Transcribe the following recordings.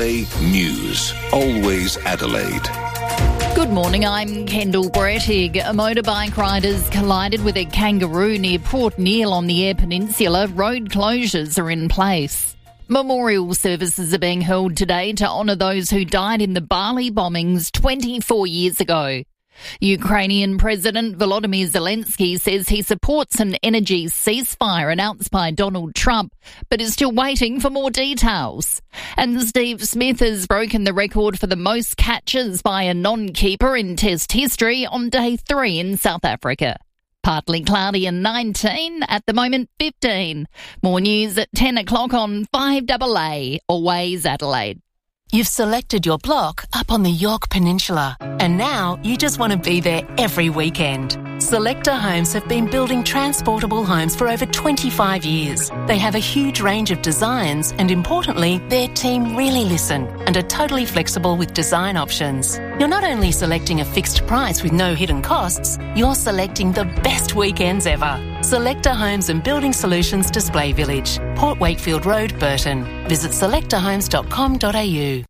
News. Always Adelaide. Good morning, I'm Kendall Brettig. Motorbike riders collided with a kangaroo near Port Neale on the Eyre Peninsula. Road closures are in place. Memorial services are being held today to honour those who died in the Bali bombings 24 years ago. Ukrainian President Volodymyr Zelensky says he supports an energy ceasefire announced by Donald Trump, but is still waiting for more details. And Steve Smith has broken the record for the most catches by a non-keeper in Test history on day 3 in South Africa. Partly cloudy and 19, at the moment 15. More news at 10 o'clock on 5AA, Always Adelaide. You've selected your block up on the Yorke Peninsula, and now you just want to be there every weekend. Selector Homes have been building transportable homes for over 25 years. They have a huge range of designs, and importantly, their team really listen and are totally flexible with design options. You're not only selecting a fixed price with no hidden costs, you're selecting the best weekends ever. Selector Homes and Building Solutions Display Village, Port Wakefield Road, Burton. Visit selectorhomes.com.au.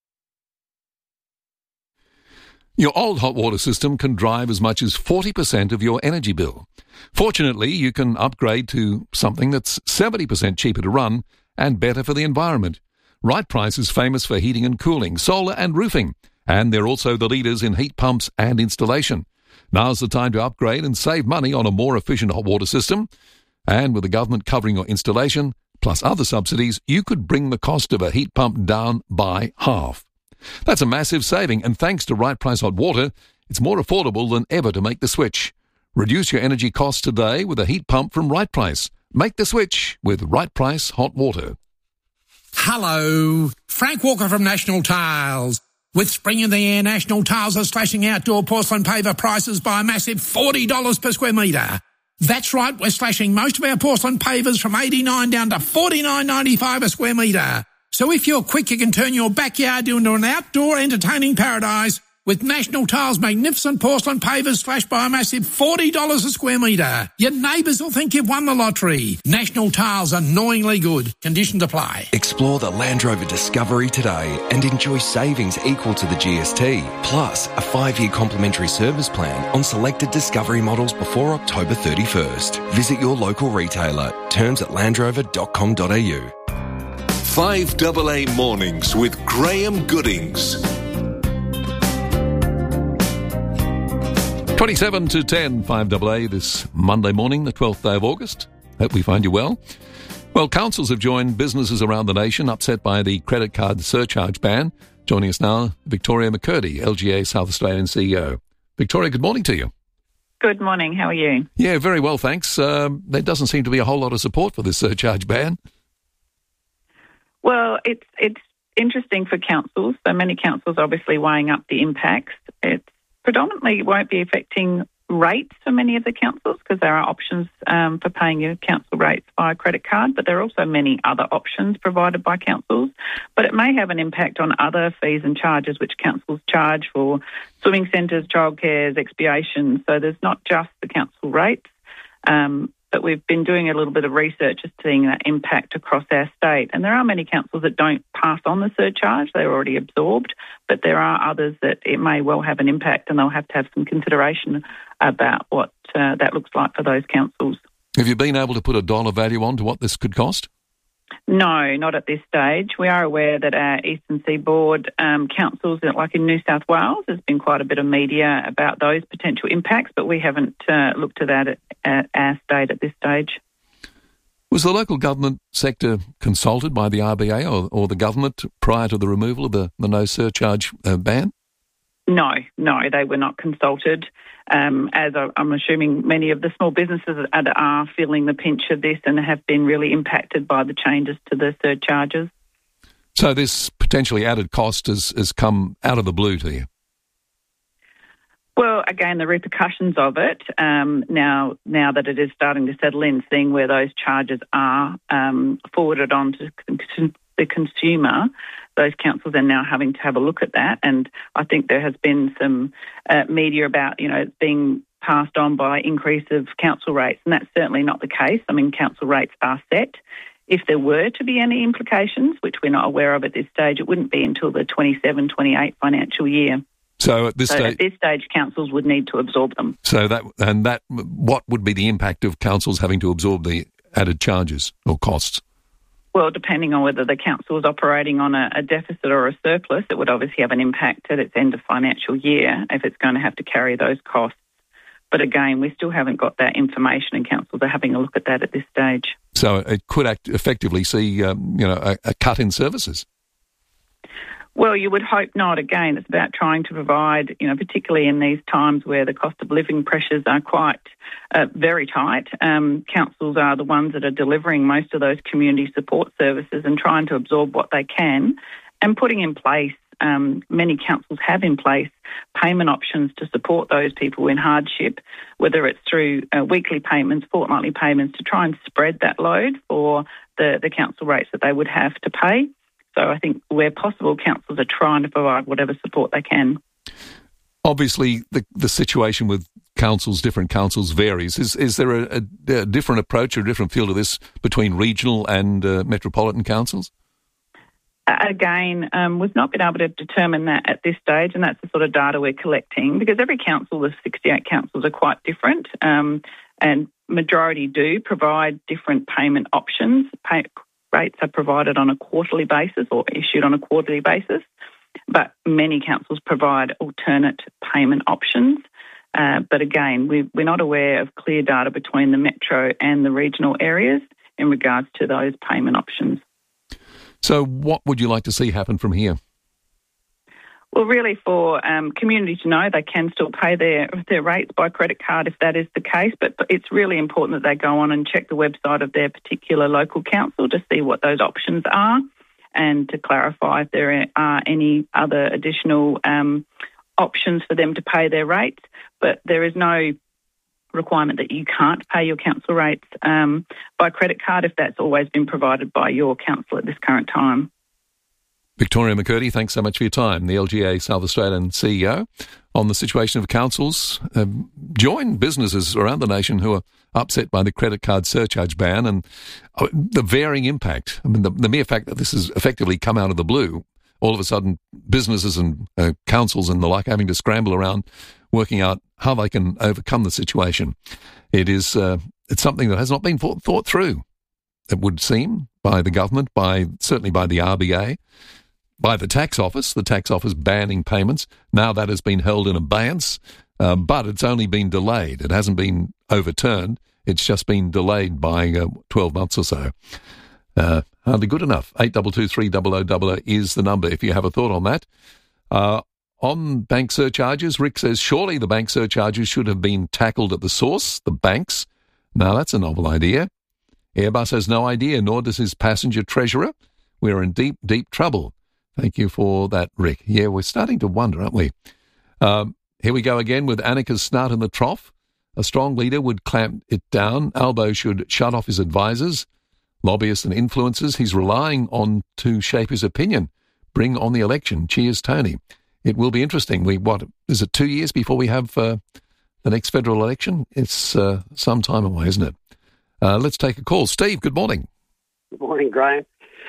Your old hot water system can drive as much as 40% of your energy bill. Fortunately, you can upgrade to something that's 70% cheaper to run and better for the environment. Right Price is famous for heating and cooling, solar and roofing, and they're also the leaders in heat pumps and installation. Now's the time to upgrade and save money on a more efficient hot water system. And with the government covering your installation, plus other subsidies, you could bring the cost of a heat pump down by half. That's a massive saving, and thanks to Right Price Hot Water, it's more affordable than ever to make the switch. Reduce your energy costs today with a heat pump from Right Price. Make the switch with Right Price Hot Water. Hello, Frank Walker from National Tiles. With spring in the air, National Tiles are slashing outdoor porcelain paver prices by a massive $40 per square metre. That's right, we're slashing most of our porcelain pavers from $89 down to $49.95 a square metre. So if you're quick, you can turn your backyard into an outdoor entertaining paradise with National Tiles' magnificent porcelain pavers slashed by a massive $40 a square metre. Your neighbours will think you've won the lottery. National Tiles, annoyingly good. Conditions apply. Explore the Land Rover Discovery today and enjoy savings equal to the GST, plus a 5-year complimentary service plan on selected Discovery models before October 31st. Visit your local retailer. Terms at landrover.com.au. 5AA Mornings with Graham Goodings. 27 to 10, 5AA this Monday morning, the 12th day of August. Hope we find you well. Well, councils have joined businesses around the nation upset by the credit card surcharge ban. Joining us now, Victoria McCurdy, LGA South Australian CEO. Victoria, good morning to you. Good morning. How are you? Yeah, very well, thanks. There doesn't seem to be a whole lot of support for this surcharge ban. Well, it's interesting for councils. So many councils obviously weighing up the impacts. It predominantly won't be affecting rates for many of the councils because there are options for paying your council rates via credit card, but there are also many other options provided by councils. But it may have an impact on other fees and charges which councils charge for swimming centres, childcares, expiation. So there's not just the council rates. But we've been doing a little bit of research as seeing that impact across our state. And there are many councils that don't pass on the surcharge. They're already absorbed. But there are others that it may well have an impact, and they'll have to have some consideration about what that looks like for those councils. Have you been able to put a dollar value on to what this could cost? No, not at this stage. We are aware that our Eastern Seaboard councils, like in New South Wales, there's been quite a bit of media about those potential impacts, but we haven't looked at that at our state at this stage. Was the local government sector consulted by the RBA or the government prior to the removal of the no surcharge ban? No, they were not consulted. As I'm assuming many of the small businesses are feeling the pinch of this and have been really impacted by the changes to the surcharges. So this potentially added cost has come out of the blue to you? Well, again, the repercussions of it, now that it is starting to settle in, seeing where those charges are forwarded on to the consumer, those councils are now having to have a look at that. And I think there has been some media about, being passed on by increase of council rates, and that's certainly not the case. I mean, council rates are set. If there were to be any implications, which we're not aware of at this stage, it wouldn't be until the 27-28 financial year. So at this stage, councils would need to absorb them. What would be the impact of councils having to absorb the added charges or costs? Well, depending on whether the council is operating on a deficit or a surplus, it would obviously have an impact at its end of financial year if it's going to have to carry those costs. But again, we still haven't got that information, and councils are having a look at that at this stage. So it could effectively see, a cut in services. Well, you would hope not. Again, it's about trying to provide, particularly in these times where the cost of living pressures are quite very tight. Councils are the ones that are delivering most of those community support services and trying to absorb what they can and putting in place, many councils have in place payment options to support those people in hardship, whether it's through weekly payments, fortnightly payments, to try and spread that load for the council rates that they would have to pay. So I think where possible, councils are trying to provide whatever support they can. Obviously, the situation with different councils varies. Is there a different approach or a different feel to this between regional and metropolitan councils? Again, we've not been able to determine that at this stage, and that's the sort of data we're collecting, because every council, the 68 councils, are quite different, and majority do provide different payment options. Rates are provided on a quarterly basis or issued on a quarterly basis, but many councils provide alternate payment options. But again, we're not aware of clear data between the metro and the regional areas in regards to those payment options. So what would you like to see happen from here? Well, really for communities to know they can still pay their rates by credit card if that is the case, but it's really important that they go on and check the website of their particular local council to see what those options are and to clarify if there are any other additional options for them to pay their rates. But there is no requirement that you can't pay your council rates by credit card if that's always been provided by your council at this current time. Victoria McCurdy, thanks so much for your time. The LGA South Australian CEO on the situation of councils. Join businesses around the nation who are upset by the credit card surcharge ban and the varying impact. I mean, the mere fact that this has effectively come out of the blue, all of a sudden businesses and councils and the like having to scramble around working out how they can overcome the situation. It's something that has not been thought through, it would seem, by the government, certainly by the RBA, by the tax office banning payments. Now that has been held in abeyance, but it's only been delayed. It hasn't been overturned. It's just been delayed by 12 months or so. Hardly good enough. 822 300 is the number if you have a thought on that. On bank surcharges, Rick says, surely the bank surcharges should have been tackled at the source, the banks. Now that's a novel idea. Airbus has no idea, nor does his passenger treasurer. We're in deep, deep trouble. Thank you for that, Rick. Yeah, we're starting to wonder, aren't we? Here we go again with Annika's snout in the trough. A strong leader would clamp it down. Albo should shut off his advisors, lobbyists and influencers he's relying on to shape his opinion. Bring on the election. Cheers, Tony. It will be interesting. Is it 2 years before we have the next federal election? It's some time away, isn't it? Let's take a call. Steve, good morning. Good morning, Graham.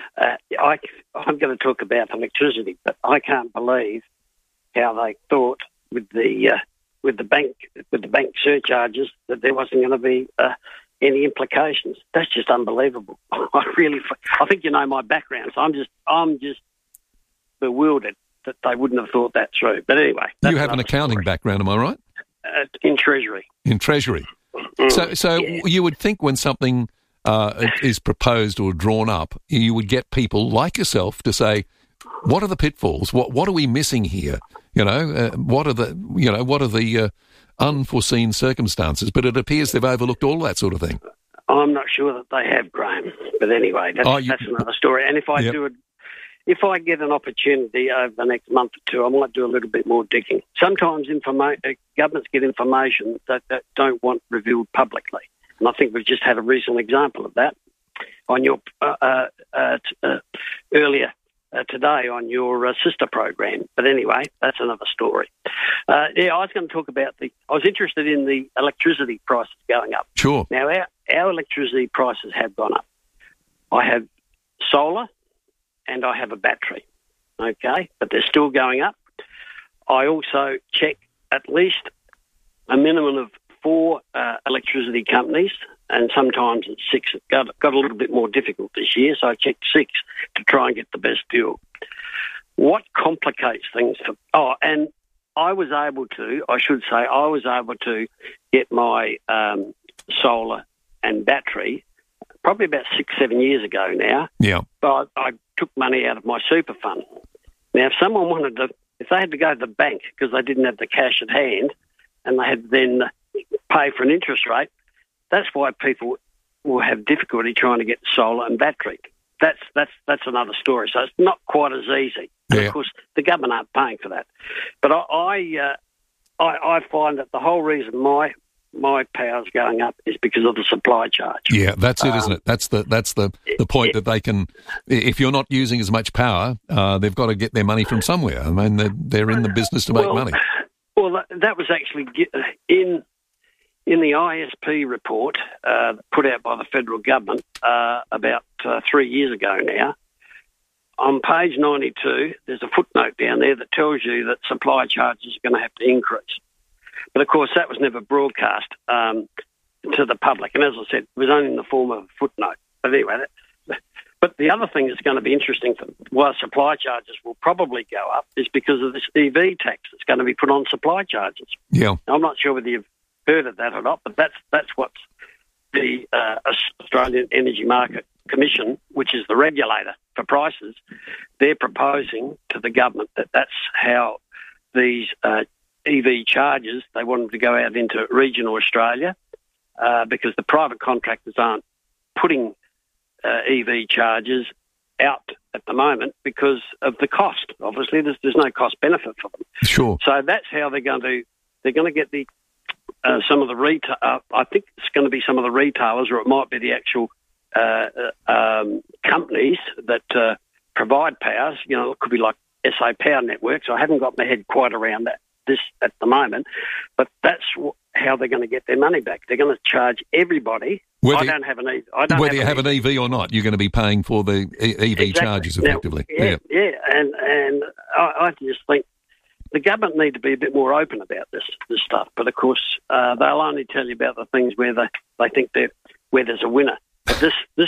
I'm going to talk about electricity, but I can't believe how they thought with the bank surcharges that there wasn't going to be any implications. That's just unbelievable. I think you know my background, so I'm just bewildered that they wouldn't have thought that through. But anyway, you have an accounting background, am I right? In Treasury. In Treasury. So you would think when something is proposed or drawn up, you would get people like yourself to say, what are the pitfalls? What are we missing here? What are the unforeseen circumstances? But it appears they've overlooked all that sort of thing. I'm not sure that they have, Graham. But anyway, that's another story. And if I get an opportunity over the next month or two, I might do a little bit more digging. Sometimes governments get information that don't want revealed publicly. And I think we've just had a recent example of that on your earlier today on your sister program. But anyway, that's another story. I was going to talk about I was interested in the electricity prices going up. Sure. Now, our electricity prices have gone up. I have solar and I have a battery, okay? But they're still going up. I also check at least a minimum of 4 electricity companies, and sometimes it's 6. It got a little bit more difficult this year, so I checked 6 to try and get the best deal. What complicates things and I was able to get my solar and battery probably about 6-7 years ago now. Yeah. But I took money out of my super fund. Now, if they had to go to the bank because they didn't have the cash at hand and they had to then pay for an interest rate, that's why people will have difficulty trying to get solar and battery. That's another story. So it's not quite as easy. And of course, the government aren't paying for that. But I find that the whole reason my power's going up is because of the supply charge. Yeah, that's it, isn't it? That's the point that they can. If you're not using as much power, they've got to get their money from somewhere. I mean, they're in the business to make money. Well, that was actually in the ISP report put out by the federal government about 3 years ago now. On page 92, there's a footnote down there that tells you that supply charges are going to have to increase. But, of course, that was never broadcast to the public. And as I said, it was only in the form of a footnote. But anyway, but the other thing that's going to be interesting for why supply charges will probably go up is because of this EV tax that's going to be put on supply charges. Yeah. Now, I'm not sure whether you've heard of that or not, but that's what the Australian Energy Market Commission, which is the regulator for prices, they're proposing to the government that that's how these EV charges, they want them to go out into regional Australia because the private contractors aren't putting EV charges out at the moment because of the cost. Obviously, there's no cost benefit for them. Sure. So that's how they're going to get the some of the retail. I think it's going to be some of the retailers, or it might be the actual companies that provide powers. You know, it could be like SA Power Networks. I haven't got my head quite around this at the moment, but that's how they're going to get their money back. They're going to charge everybody. Whether you have an EV or not, you're going to be paying for the EV charges effectively. Now, yeah, and I just think the government need to be a bit more open about this stuff. But of course, they'll only tell you about the things where they think where there's a winner. But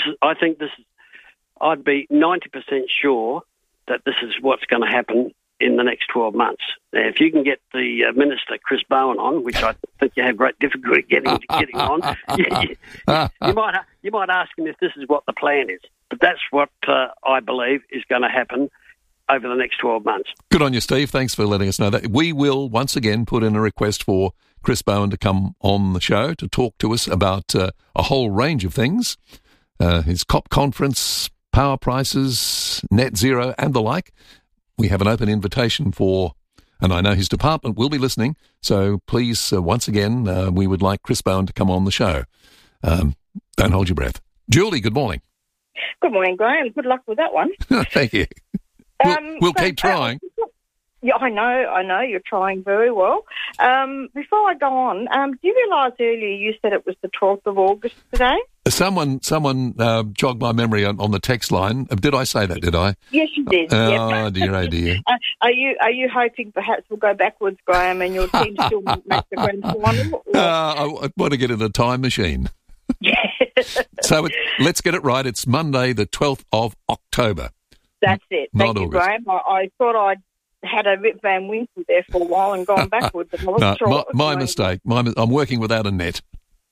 I'd be 90% sure that this is what's going to happen in the next 12 months. Now, if you can get the Minister, Chris Bowen, on, which I think you have great difficulty getting on, you might ask him if this is what the plan is. But that's what I believe is going to happen over the next 12 months. Good on you, Steve. Thanks for letting us know that. We will once again put in a request for Chris Bowen to come on the show to talk to us about a whole range of things. His COP conference, power prices, net zero and the like. We have an open invitation for, and I know his department will be listening, so please, once again, we would like Chris Bowen to come on the show. Don't hold your breath. Julie, good morning. Good morning, Graham. Good luck with that one. Thank you. We'll keep trying. Yeah, I know. You're trying very well. Before I go on, do you realise earlier you said it was the 12th of August today? Someone jogged my memory on the text line. Did I say that, did I? Yes, you did. Oh, dear, oh, dear. Are you hoping perhaps we'll go backwards, Graham, and your team still make the grand final? I want to get in a time machine. Yeah. So let's get it right. It's Monday, the 12th of October. That's it. Thank you, August. Graham. I thought I'd had a Rip Van Winkle there for a while and gone backwards. And I wasn't sure my mistake. I'm working without a net.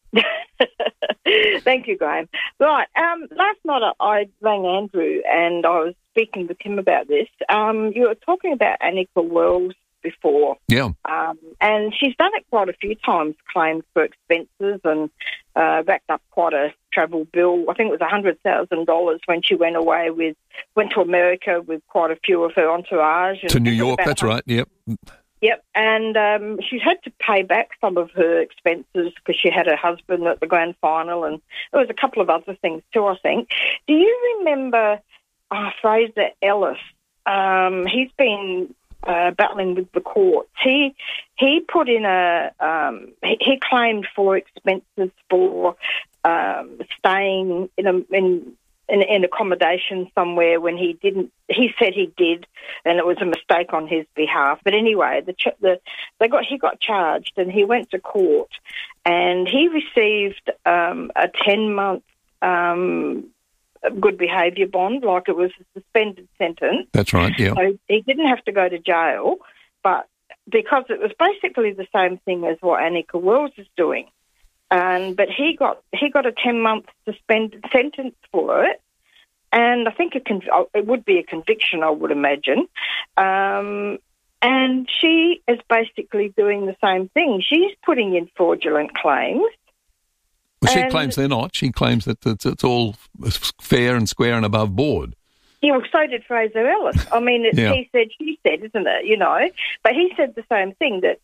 Thank you, Graham. Right, last night I rang Andrew and I was speaking with him about this. You were talking about Annika Wells before. Yeah. And she's done it quite a few times, claimed for expenses and racked up quite a travel bill. I think it was $100,000 when she went to America with quite a few of her entourage. To New York, that's right, yep. Yep, and she's had to pay back some of her expenses because she had her husband at the grand final, and there was a couple of other things too, I think. Do you remember Fraser Ellis? He's been battling with the courts. He put in he claimed for expenses for staying in in accommodation somewhere when he didn't. He said he did, and it was a mistake on his behalf. But anyway, he got charged, and he went to court, and he received a 10-month good behaviour bond, like it was a suspended sentence. That's right. Yeah. So he didn't have to go to jail, but because it was basically the same thing as what Annika Wells is doing. But he got a 10-month suspended sentence for it, and I think it would be a conviction, I would imagine. And she is basically doing the same thing. She's putting in fraudulent claims. Well, she claims they're not. She claims that it's all fair and square and above board. Yeah, well, so did Fraser Ellis. I mean, it's he said, she said, isn't it? You know, but he said the same thing, that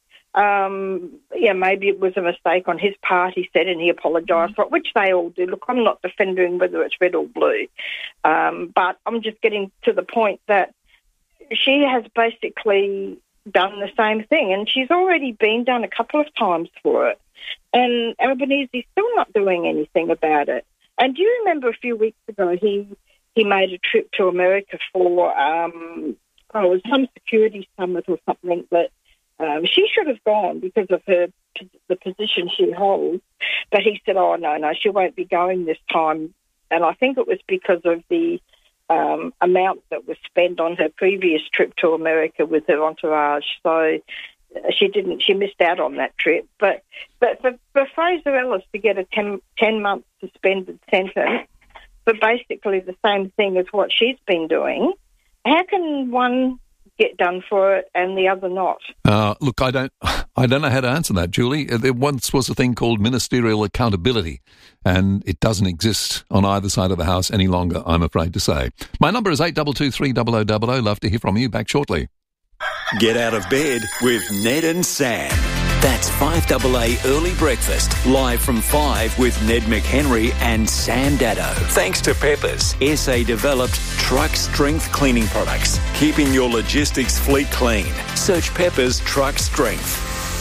maybe it was a mistake on his part, he said, and he apologised for it, which they all do. Look, I'm not defending whether it's red or blue, but I'm just getting to the point that she has basically done the same thing, and she's already been done a couple of times for it, and Albanese's still not doing anything about it. And do you remember a few weeks ago he made a trip to America for it was some security summit or something that she should have gone because of the position she holds. But he said, oh, no, she won't be going this time. And I think it was because of the amount that was spent on her previous trip to America with her entourage. So she missed out on that trip. But for Fraser Ellis to get a 10-month suspended sentence for basically the same thing as what she's been doing, how can one get done for it and the other not? Look, I don't know how to answer that, Julie. There once was a thing called ministerial accountability, and it doesn't exist on either side of the house any longer, I'm afraid to say. My number is 8223 0000. Love to hear from you. Back shortly. Get out of bed with Ned and Sam. That's 5AA Early Breakfast, live from 5 with Ned McHenry and Sam Daddo. Thanks to Peppers, SA-developed truck strength cleaning products, keeping your logistics fleet clean. Search Peppers Truck Strength.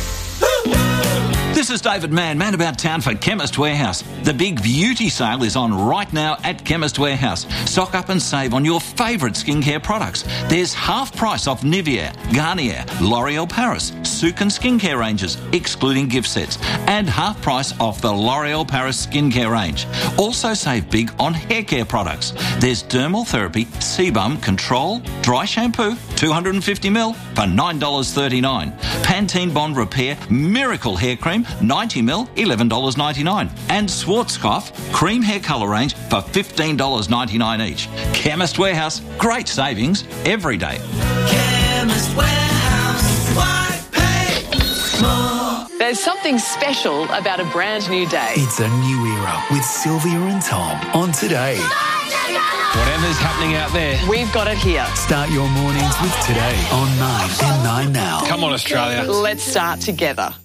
This is David Mann about town for Chemist Warehouse. The big beauty sale is on right now at Chemist Warehouse. Stock up and save on your favourite skincare products. There's half price off Nivea, Garnier, L'Oreal Paris, Sukin skincare ranges, excluding gift sets, and half price off the L'Oreal Paris skincare range. Also save big on hair care products. There's Dermal Therapy, Sebum, Control, Dry Shampoo, 250ml for $9.39. Pantene Bond Repair, Miracle Hair Cream, 90ml, $11.99. And Schwarzkopf Cream Hair Colour Range for $15.99 each. Chemist Warehouse, great savings every day. Chemist Warehouse, why pay more? There's something special about a brand new day. It's a new era with Sylvia and Tom on Today. Whatever's happening out there, we've got it here. Start your mornings with Today on 9 and 9 Now. Come on, Australia. Let's start together.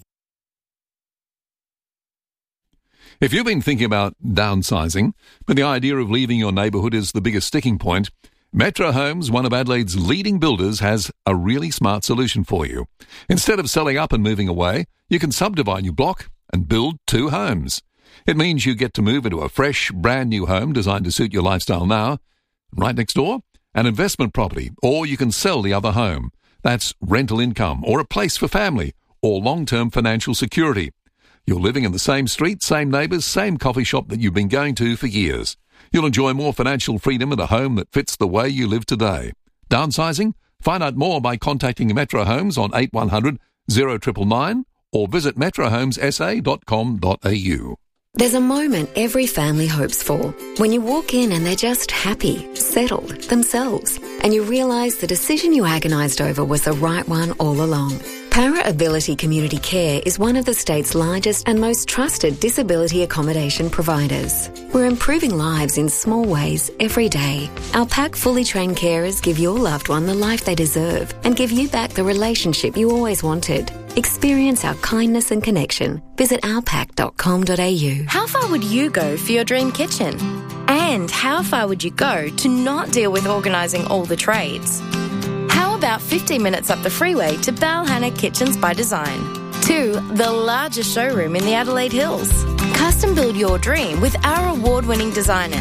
If you've been thinking about downsizing, but the idea of leaving your neighbourhood is the biggest sticking point, Metro Homes, one of Adelaide's leading builders, has a really smart solution for you. Instead of selling up and moving away, you can subdivide your block and build 2 homes. It means you get to move into a fresh, brand new home designed to suit your lifestyle now. Right next door, an investment property, or you can sell the other home. That's rental income, or a place for family, or long-term financial security. You're living in the same street, same neighbours, same coffee shop that you've been going to for years. You'll enjoy more financial freedom in a home that fits the way you live today. Downsizing? Find out more by contacting Metro Homes on 8100 0999 or visit metrohomessa.com.au. There's a moment every family hopes for. When you walk in and they're just happy, settled, themselves, and you realise the decision you agonised over was the right one all along. Para Ability Community Care is one of the state's largest and most trusted disability accommodation providers. We're improving lives in small ways every day. Our PAC fully trained carers give your loved one the life they deserve and give you back the relationship you always wanted. Experience our kindness and connection. Visit ourpac.com.au. How far would you go for your dream kitchen? And how far would you go to not deal with organising all the trades? How about 15 minutes up the freeway to Balhanna Kitchens by Design? 2, the largest showroom in the Adelaide Hills. Custom build your dream with our award-winning designers. Plus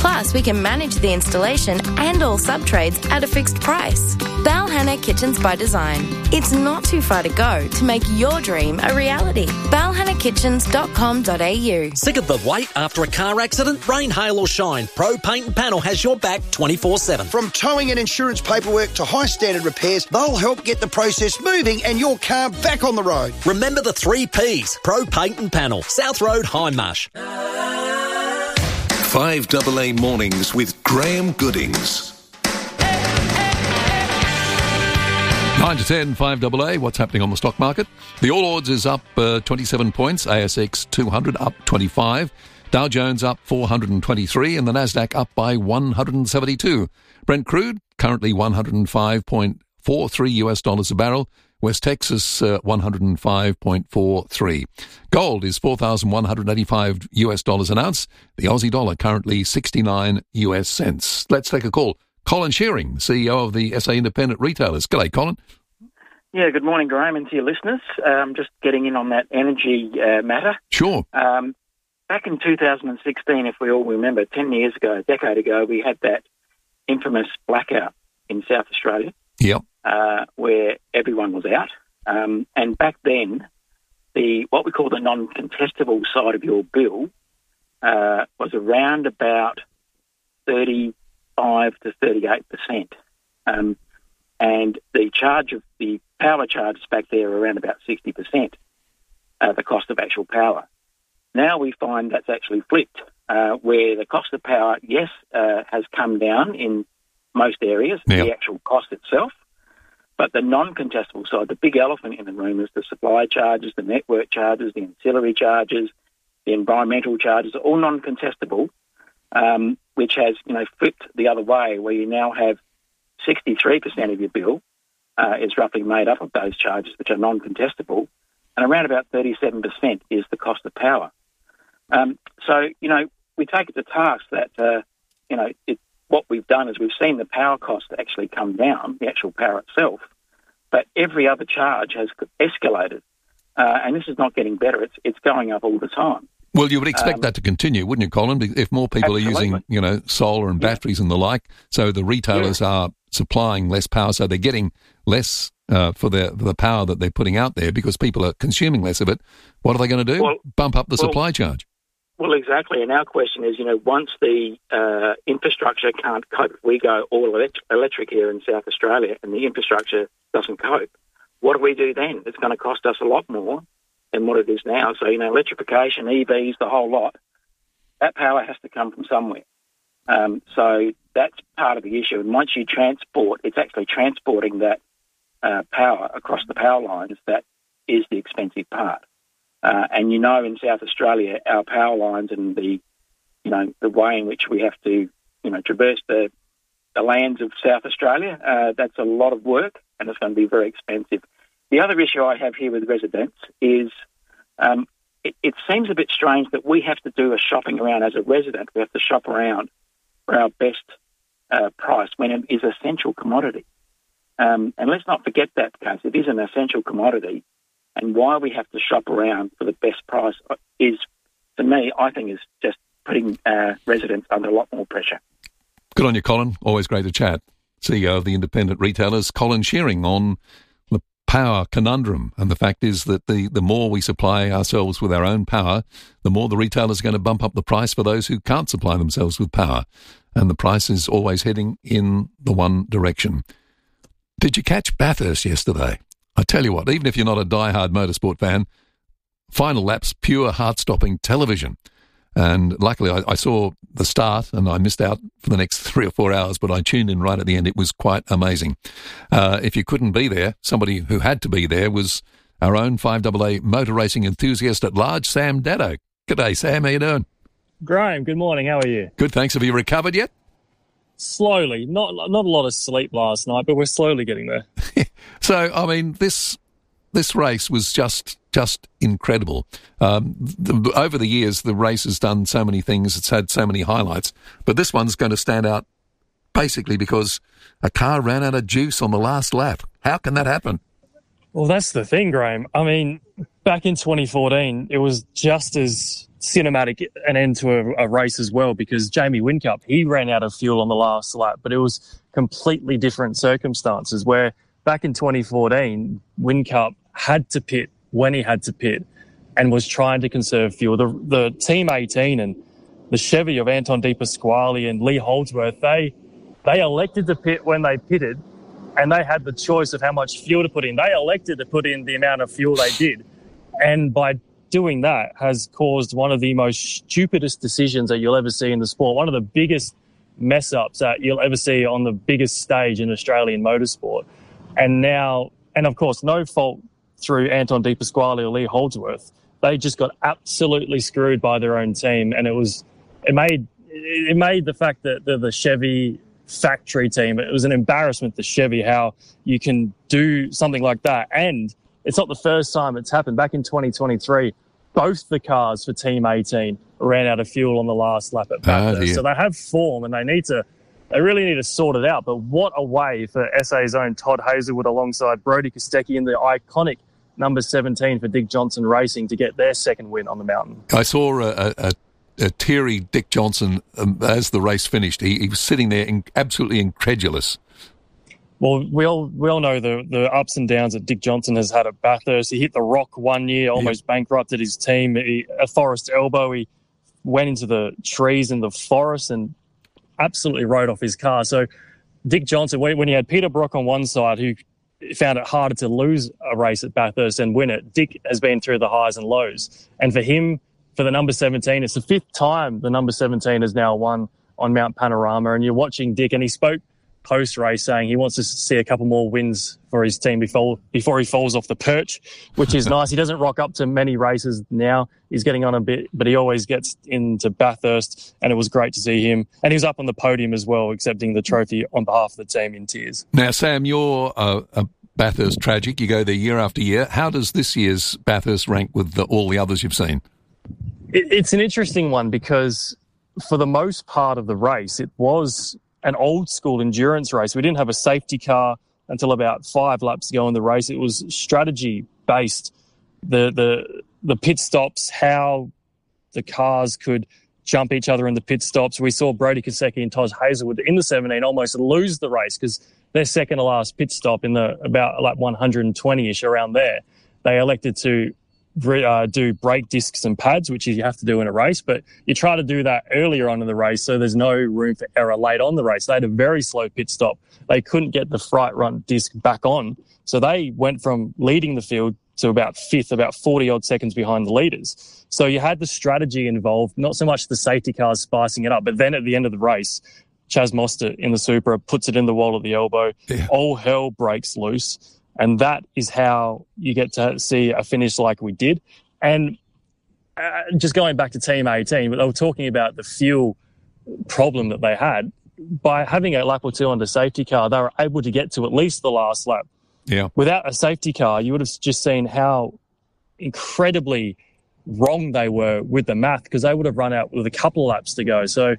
Plus, we can manage the installation and all sub-trades at a fixed price. Balhanna Kitchens by Design. It's not too far to go to make your dream a reality. balhannakitchens.com.au. Sick of the wait after a car accident? Rain, hail or shine, Pro Paint and Panel has your back 24/7. From towing and insurance paperwork to high standard repairs, they'll help get the process moving and your car back on the road. Remember the 3 Ps. Pro Paint and Panel. South Road, Hindmarsh. 5AA Mornings with Graham Goodings. 9 to 10, 5AA. What's happening on the stock market? The All Ords is up 27 points. ASX 200 up 25. Dow Jones up 423 and the Nasdaq up by 172. Brent crude currently $105.43 US a barrel. West Texas, 105.43. Gold is $4,185 US an ounce. The Aussie dollar currently 69 US cents. Let's take a call. Colin Shearing, CEO of the SA Independent Retailers. G'day, Colin. Yeah, good morning, Graham, and to your listeners. Just getting in on that energy matter. Sure. Back in 2016, if we all remember, 10 years ago, a decade ago, we had that infamous blackout in South Australia. Yep. Where everyone was out. And back then, what we call the non-contestable side of your bill was around about 35 to 38%. And the charge of the power charges back there are around about 60%, the cost of actual power. Now we find that's actually flipped, where the cost of power, yes, has come down in most areas, the actual cost itself. But the non-contestable side, the big elephant in the room, is the supply charges, the network charges, the ancillary charges, the environmental charges, are all non-contestable, which has, flipped the other way, where you now have 63% of your bill is roughly made up of those charges, which are non-contestable, and around about 37% is the cost of power. So, we take it to task that, what we've done is we've seen the power cost actually come down, the actual power itself, but every other charge has escalated. And this is not getting better. It's going up all the time. Well, you would expect that to continue, wouldn't you, Colin? If more people absolutely. are using, solar and batteries and the like, so the retailers are supplying less power, so they're getting less for the power that they're putting out there because people are consuming less of it. What are they going to do? Bump up the supply charge. Well, exactly. And our question is, once the infrastructure can't cope, we go all electric here in South Australia and the infrastructure doesn't cope, what do we do then? It's going to cost us a lot more than what it is now. So, electrification, EVs, the whole lot, that power has to come from somewhere. So that's part of the issue. And once you transport, it's actually transporting that power across the power lines that is the expensive part. And in South Australia, our power lines and the way in which we have to, traverse the lands of South Australia, that's a lot of work and it's going to be very expensive. The other issue I have here with residents is it seems a bit strange that we have to do a shopping around as a resident. We have to shop around for our best price when it is an essential commodity. And let's not forget that, because it is an essential commodity. And why we have to shop around for the best price is, to me, I think is just putting residents under a lot more pressure. Good on you, Colin. Always great to chat. CEO of the Independent Retailers, Colin Shearing, on the power conundrum. And the fact is that the more we supply ourselves with our own power, the more the retailers are going to bump up the price for those who can't supply themselves with power. And the price is always heading in the one direction. Did you catch Bathurst yesterday? I tell you what, even if you're not a diehard motorsport fan, Final Lap's pure heart-stopping television. And luckily I saw the start and I missed out for the next 3 or 4 hours, but I tuned in right at the end. It was quite amazing. If you couldn't be there, somebody who had to be there was our own 5AA motor racing enthusiast at large, Sam Dado. G'day, Sam. How you doing? Graham, good morning. How are you? Good, thanks. Have you recovered yet? Slowly. Not a lot of sleep last night, but we're slowly getting there. So, I mean, this race was just incredible. Over the years, the race has done so many things. It's had so many highlights. But this one's going to stand out basically because a car ran out of juice on the last lap. How can that happen? Well, that's the thing, Graham. I mean, back in 2014, it was just as cinematic an end to a race as well, because Jamie Whincup, he ran out of fuel on the last lap, but it was completely different circumstances where back in 2014, Whincup had to pit when he had to pit and was trying to conserve fuel. The Team 18 and the Chevy of Anton De Pasquale and Lee Holdsworth, they elected to pit when they pitted, and they had the choice of how much fuel to put in. They elected to put in the amount of fuel they did. And by doing that has caused one of the most stupidest decisions that you'll ever see in the sport, one of the biggest mess-ups that you'll ever see on the biggest stage in Australian motorsport. And now, and of course, no fault through Anton De Pasquale or Lee Holdsworth. They just got absolutely screwed by their own team, and it made the fact that the Chevy factory team, it was an embarrassment to Chevy how you can do something like that. And it's not the first time it's happened. Back in 2023, both the cars for Team 18 ran out of fuel on the last lap at Bathurst. So they have form, and they really need to sort it out. But what a way for SA's own Todd Hazelwood alongside Brodie Kostecki in the iconic number 17 for Dick Johnson Racing to get their second win on the mountain. I saw a teary Dick Johnson as the race finished. He was sitting there absolutely incredulous. Well, we all know the ups and downs that Dick Johnson has had at Bathurst. He hit the rock one year, almost bankrupted his team. At Forest Elbow, he went into the trees in the forest and absolutely rode off his car. So Dick Johnson, when he had Peter Brock on one side, who found it harder to lose a race at Bathurst and win it, Dick has been through the highs and lows. And for him, for the number 17, it's the fifth time the number 17 has now won on Mount Panorama. And you're watching Dick, and he spoke post-race saying he wants to see a couple more wins for his team before he falls off the perch, which is nice. He doesn't rock up to many races now. He's getting on a bit, but he always gets into Bathurst, and it was great to see him. And he was up on the podium as well, accepting the trophy on behalf of the team in tears. Now, Sam, you're a Bathurst tragic. You go there year after year. How does this year's Bathurst rank with all the others you've seen? It's an interesting one because for the most part of the race, it was an old school endurance race. We didn't have a safety car until about 5 laps ago in the race. It was strategy based. The pit stops, how the cars could jump each other in the pit stops. We saw Brodie Kostecki and Todd Hazelwood in the 17 almost lose the race because their second to last pit stop in the about like 120-ish around there, they elected to do brake discs and pads, which you have to do in a race, but you try to do that earlier on in the race so there's no room for error late on the race. They had a very slow pit stop. They couldn't get the front disc back on, so they went from leading the field to about fifth, about 40-odd seconds behind the leaders. So you had the strategy involved, not so much the safety cars spicing it up, but then at the end of the race, Chaz Mostert in the Supra puts it in the wall at the elbow. Yeah. All hell breaks loose. And that is how you get to see a finish like we did. And just going back to Team 18, but they were talking about the fuel problem that they had. By having a lap or two on the safety car, they were able to get to at least the last lap. Yeah. Without a safety car, you would have just seen how incredibly wrong they were with the math, because they would have run out with a couple of laps to go. So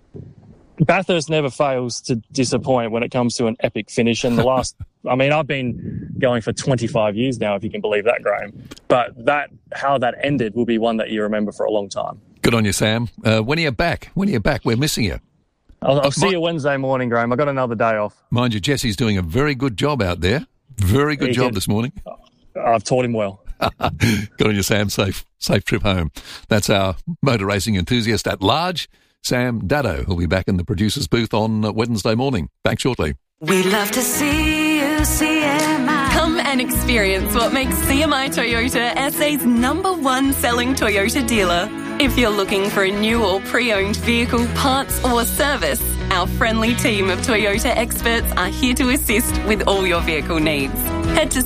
Bathurst never fails to disappoint when it comes to an epic finish. And the last, I mean, I've been going for 25 years now, if you can believe that, Graham. But how that ended will be one that you remember for a long time. Good on you, Sam. When are you back? We're missing you. I'll see you Wednesday morning, Graham. I've got another day off. Mind you, Jesse's doing a very good job out there. Very good job this morning. I've taught him well. Good on you, Sam. Safe trip home. That's our motor racing enthusiast at large, Sam Dado, who'll be back in the producer's booth on Wednesday morning. Back shortly. We'd love to see you, CMI. Come and experience what makes CMI Toyota SA's #1 selling Toyota dealer. If you're looking for a new or pre-owned vehicle, parts or service, our friendly team of Toyota experts are here to assist with all your vehicle needs. Head to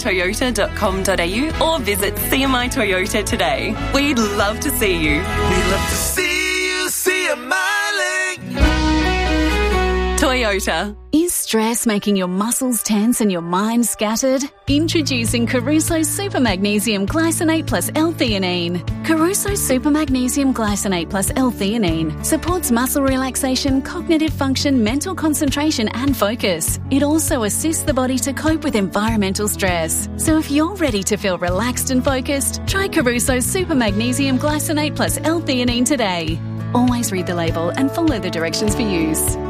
cmitoyota.com.au or visit CMI Toyota today. We'd love to see you. We'd love to see you, CMI Link. Toyota. Is stress making your muscles tense and your mind scattered? Introducing Caruso Super Magnesium Glycinate plus L-theanine. Caruso Super Magnesium Glycinate plus L-theanine supports muscle relaxation, cognitive function, mental concentration and focus. It also assists the body to cope with environmental stress. So if you're ready to feel relaxed and focused, try Caruso Super Magnesium Glycinate plus L-theanine today. Always read the label and follow the directions for use.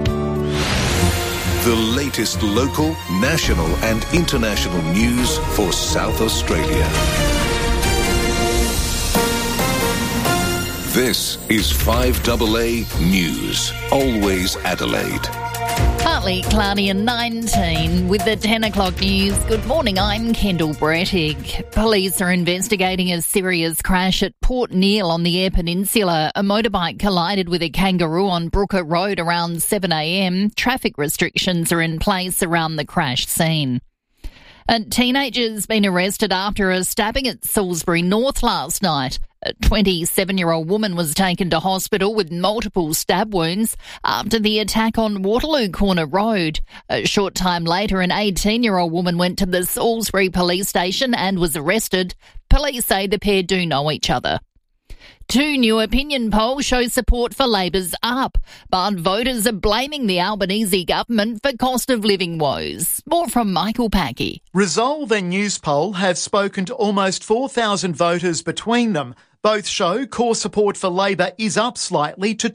The latest local, national and international news for South Australia. This is 5AA News. Always Adelaide. Partly cloudy and 19 with the 10 o'clock news. Good morning, I'm Kendall Brettig. Police are investigating a serious crash at Port Neale on the Eyre Peninsula. A motorbike collided with a kangaroo on Brooker Road around 7 a.m. Traffic restrictions are in place around the crash scene. A teenager's been arrested after a stabbing at Salisbury North last night. A 27-year-old woman was taken to hospital with multiple stab wounds after the attack on Waterloo Corner Road. A short time later, an 18-year-old woman went to the Salisbury police station and was arrested. Police say the pair do know each other. Two new opinion polls show support for Labor's up, but voters are blaming the Albanese government for cost of living woes. More from Michael Packey. Resolve and Newspoll have spoken to almost 4,000 voters between them. Both show core support for Labor is up slightly to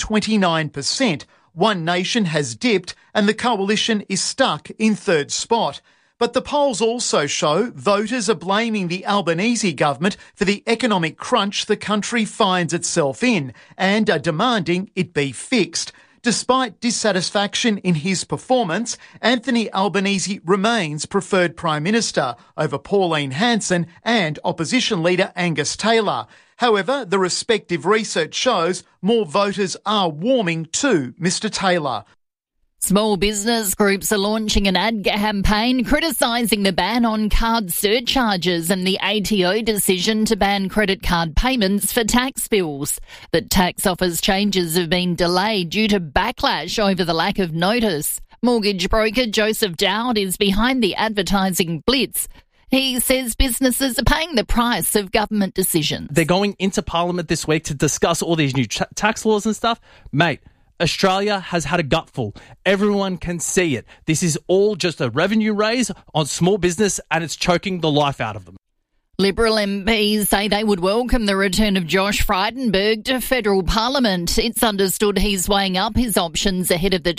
29%. One Nation has dipped and the coalition is stuck in third spot. But the polls also show voters are blaming the Albanese government for the economic crunch the country finds itself in and are demanding it be fixed. Despite dissatisfaction in his performance, Anthony Albanese remains preferred Prime Minister over Pauline Hanson and opposition leader Angus Taylor. However, the respective research shows more voters are warming to Mr Taylor. Small business groups are launching an ad campaign criticising the ban on card surcharges and the ATO decision to ban credit card payments for tax bills. The tax office changes have been delayed due to backlash over the lack of notice. Mortgage broker Joseph Dowd is behind the advertising blitz. He says businesses are paying the price of government decisions. They're going into Parliament this week to discuss all these new tax laws and stuff. Mate, Australia has had a gutful. Everyone can see it. This is all just a revenue raise on small business and it's choking the life out of them. Liberal MPs say they would welcome the return of Josh Frydenberg to federal parliament. It's understood he's weighing up his options ahead of the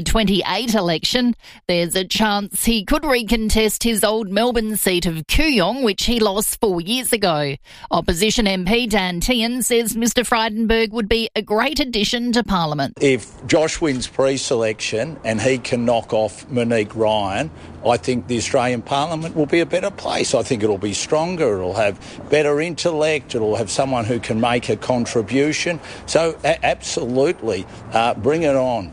2028 election. There's a chance he could recontest his old Melbourne seat of Kooyong, which he lost 4 years ago. Opposition MP Dan Tehan says Mr Frydenberg would be a great addition to parliament. If Josh wins pre-selection and he can knock off Monique Ryan, I think the Australian Parliament will be a better place. I think it'll be stronger, it'll have better intellect, it'll have someone who can make a contribution. So absolutely, bring it on.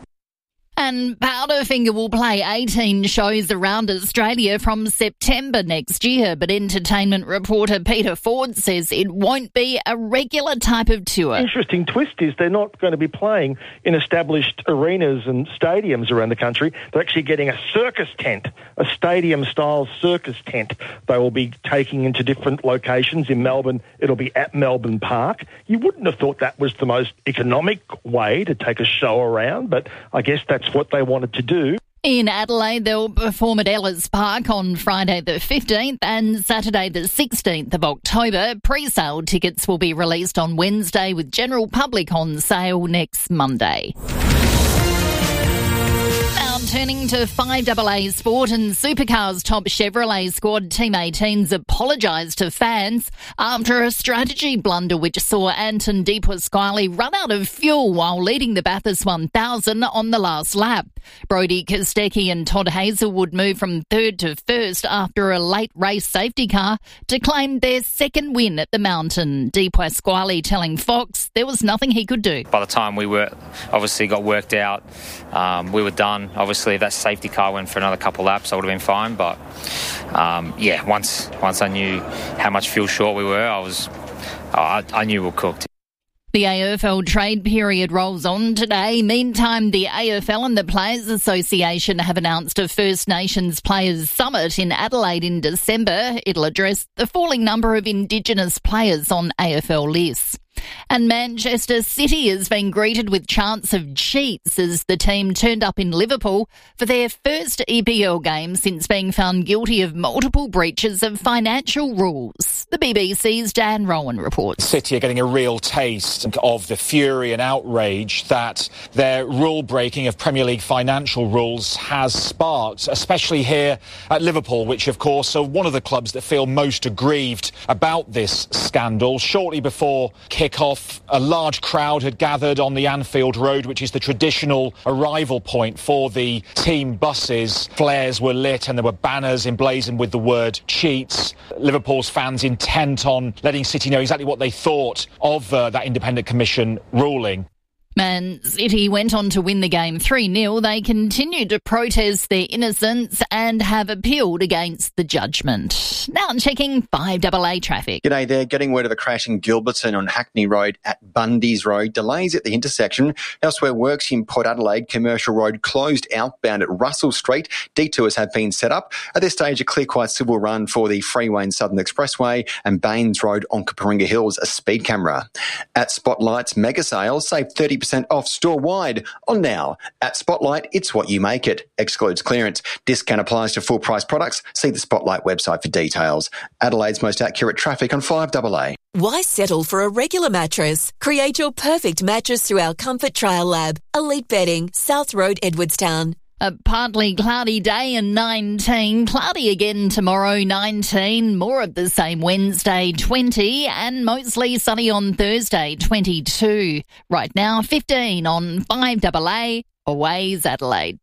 And Powderfinger will play 18 shows around Australia from September next year, but entertainment reporter Peter Ford says it won't be a regular type of tour. Interesting twist is they're not going to be playing in established arenas and stadiums around the country. They're actually getting a circus tent, a stadium-style circus tent. They will be taking into different locations. In Melbourne, it'll be at Melbourne Park. You wouldn't have thought that was the most economic way to take a show around, but I guess that's what they wanted to do. In Adelaide, they'll perform at Ellis Park on Friday the 15th and Saturday the 16th of October. Pre-sale tickets will be released on Wednesday with general public on sale next Monday. Now turning to 5AA Sport and Supercars top Chevrolet squad Team 18's apologised to fans after a strategy blunder which saw Anton De Pasquale run out of fuel while leading the Bathurst 1000 on the last lap. Brodie Kostecki and Todd Hazelwood moved from third to first after a late race safety car to claim their second win at the mountain. De Pasquale telling Fox there was nothing he could do. By the time we were obviously got worked out, we were done. Obviously, if that safety car went for another couple laps, I would have been fine. But once I knew how much fuel short we were, I knew we were cooked. The AFL trade period rolls on today. Meantime, the AFL and the Players Association have announced a First Nations Players Summit in Adelaide in December. It'll address the falling number of Indigenous players on AFL lists. And Manchester City has been greeted with chants of cheats as the team turned up in Liverpool for their first EPL game since being found guilty of multiple breaches of financial rules. The BBC's Dan Rowan reports. City are getting a real taste of the fury and outrage that their rule-breaking of Premier League financial rules has sparked, especially here at Liverpool, which, of course, are one of the clubs that feel most aggrieved about this scandal. Shortly before kick-off, a large crowd had gathered on the Anfield Road, which is the traditional arrival point for the team buses. Flares were lit and there were banners emblazoned with the word cheats. Liverpool's fans intent on letting City know exactly what they thought of that independent commission ruling. Man City went on to win the game 3-0. They continued to protest their innocence and have appealed against the judgment. Now I'm checking 5AA traffic. G'day there. Getting word of a crash in Gilberton on Hackney Road at Bundy's Road. Delays at the intersection. Elsewhere, works in Port Adelaide. Commercial Road closed outbound at Russell Street. Detours have been set up. At this stage, a clear quiet civil run for the Freeway and Southern Expressway, and Baines Road on Coparinga Hills, a speed camera. At Spotlight's mega sales, save 30% off store-wide. On now. At Spotlight, it's what you make it. Excludes clearance. Discount applies to full-price products. See the Spotlight website for details. Adelaide's most accurate traffic on 5AA. Why settle for a regular mattress? Create your perfect mattress through our Comfort Trial Lab. Elite Bedding, South Road, Edwardstown. A partly cloudy day and 19, cloudy again tomorrow 19, more of the same Wednesday 20, and mostly sunny on Thursday 22. Right now 15 on 5AA, Always Adelaide.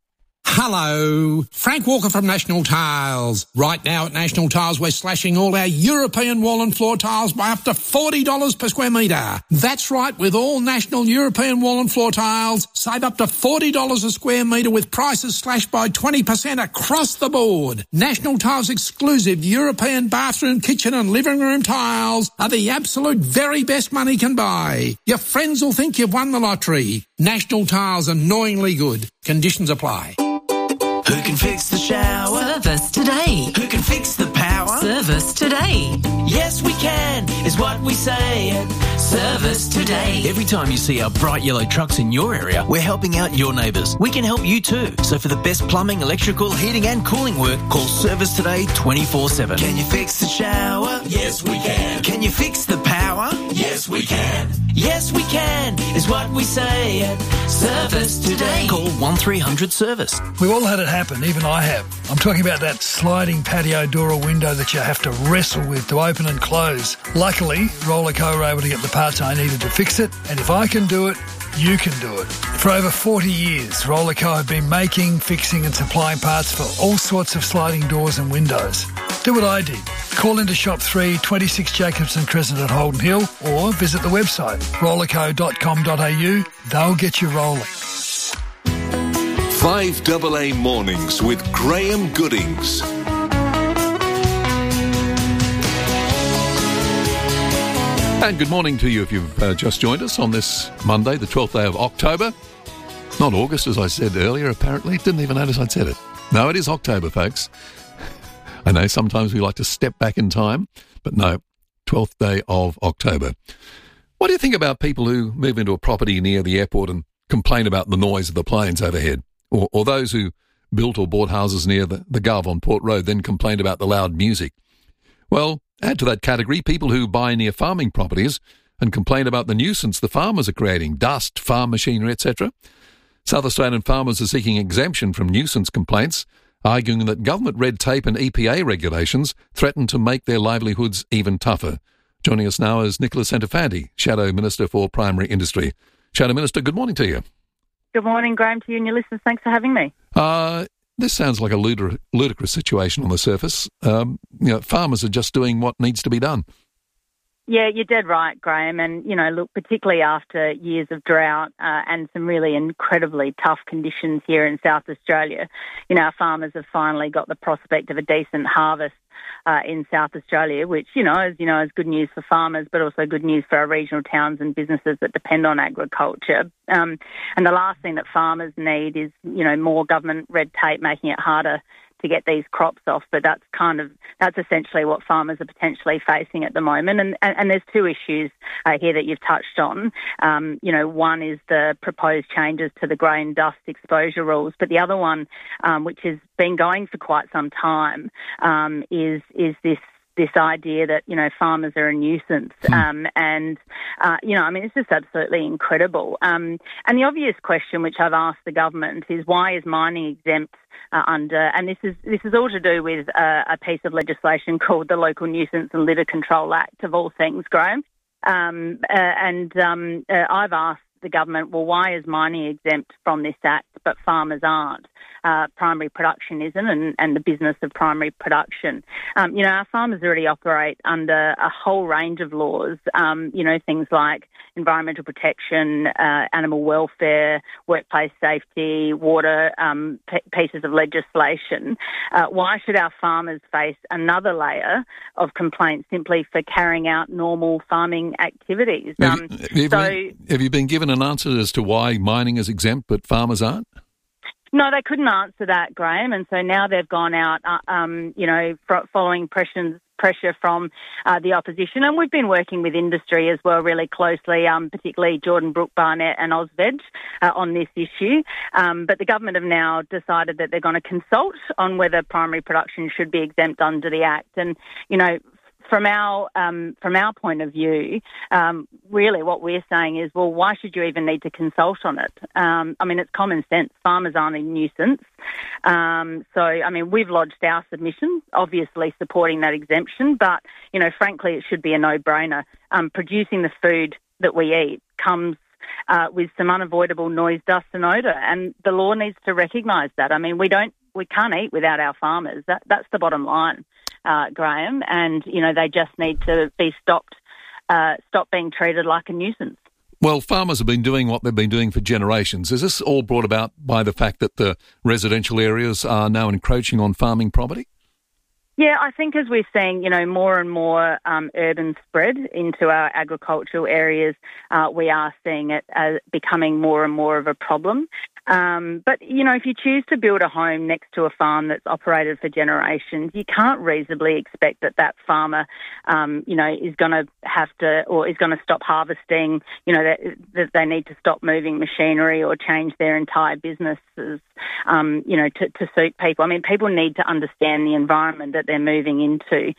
Hello, Frank Walker from National Tiles. Right now at National Tiles, we're slashing all our European wall and floor tiles by up to $40 per square metre. That's right, with all National European wall and floor tiles, save up to $40 a square metre with prices slashed by 20% across the board. National Tiles exclusive European bathroom, kitchen and living room tiles are the absolute very best money can buy. Your friends will think you've won the lottery. National Tiles, annoyingly good. Conditions apply. Who can fix the shower? Service today. Who can fix the power? Service today. Yes, we can, is what we say at Service Today. Every time you see our bright yellow trucks in your area, we're helping out your neighbours. We can help you too. So for the best plumbing, electrical, heating and cooling work, call Service Today 24/7. Can you fix the shower? Yes, we can. Can you fix the power? Yes, we can. Yes, we can, is what we say at Service Today. Call 1300-SERVICE. We've all had it happen, even I have. I'm talking about that sliding patio door or window that you have to wrestle with to open and close. Luckily, Rollerco were able to get the parts I needed to fix it, and if I can do it, you can do it. For over 40 years, Rollerco have been making, fixing and supplying parts for all sorts of sliding doors and windows. Do what I did. Call into Shop 3, 26 Jacobson Crescent at Holden Hill, or visit the website rollerco.com.au. They'll get you rolling. 5AA Mornings with Graham Goodings. And good morning to you if you've just joined us on this Monday, the 12th day of October. Not August, as I said earlier, apparently. Didn't even notice I'd said it. No, it is October, folks. I know sometimes we like to step back in time, but no, 12th day of October. What do you think about people who move into a property near the airport and complain about the noise of the planes overhead? Or those who built or bought houses near the Gov on Port Road then complained about the loud music? Well, add to that category people who buy near farming properties and complain about the nuisance the farmers are creating, dust, farm machinery, etc. South Australian farmers are seeking exemption from nuisance complaints, arguing that government red tape and EPA regulations threaten to make their livelihoods even tougher. Joining us now is Nicola Centofanti, Shadow Minister for Primary Industry. Shadow Minister, good morning to you. Good morning, Graham, to you and your listeners. Thanks for having me. This sounds like a ludicrous situation on the surface. Farmers are just doing what needs to be done. Yeah, you're dead right, Graham. And, you know, look, particularly after years of drought and some really incredibly tough conditions here in South Australia, you know, our farmers have finally got the prospect of a decent harvest in South Australia, which, is good news for farmers, but also good news for our regional towns and businesses that depend on agriculture. And the last thing that farmers need is, more government red tape making it harder to get these crops off, but that's essentially what farmers are potentially facing at the moment. And there's two issues here that you've touched on. One is the proposed changes to the grain dust exposure rules, but the other one, which has been going for quite some time, is this idea that, farmers are a nuisance. It's just absolutely incredible. And the obvious question which I've asked the government is, why is mining exempt and this is all to do with a piece of legislation called the Local Nuisance and Litter Control Act, of all things, Graham. I've asked the government, well, why is mining exempt from this act but farmers aren't? Primary production isn't, and the business of primary production. Our farmers already operate under a whole range of laws, things like environmental protection, animal welfare, workplace safety, water, pieces of legislation. Why should our farmers face another layer of complaints simply for carrying out normal farming activities? Have you been given an answer as to why mining is exempt but farmers aren't? No, they couldn't answer that, Graham, and so now they've gone out, following pressure from the opposition, and we've been working with industry as well really closely, particularly Jordan Brook Barnett and Ozveg on this issue. But the government have now decided that they're going to consult on whether primary production should be exempt under the Act, and from our point of view, really what we're saying is, well, why should you even need to consult on it? It's common sense. Farmers aren't a nuisance. We've lodged our submission, obviously supporting that exemption, but, frankly, it should be a no-brainer. Producing the food that we eat comes with some unavoidable noise, dust and odour, and the law needs to recognise that. We can't eat without our farmers. That's the bottom line, Graham, and, they just need to be stop being treated like a nuisance. Well, farmers have been doing what they've been doing for generations. Is this all brought about by the fact that the residential areas are now encroaching on farming property? Yeah, I think as we're seeing, more and more urban spread into our agricultural areas, we are seeing it as becoming more and more of a problem. But, if you choose to build a home next to a farm that's operated for generations, you can't reasonably expect that farmer, is going to have to, or is going to stop harvesting, that they need to stop moving machinery or change their entire businesses, to suit people. People need to understand the environment that they're moving into.